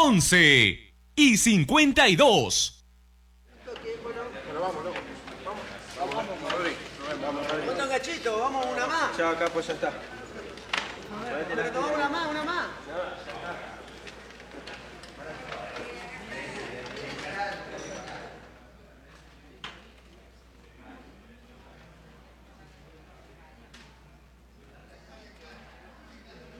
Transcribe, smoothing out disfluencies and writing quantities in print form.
11:52. Otro cachito, vamos una más. Ya, acá pues ya está. Pero tomamos una más.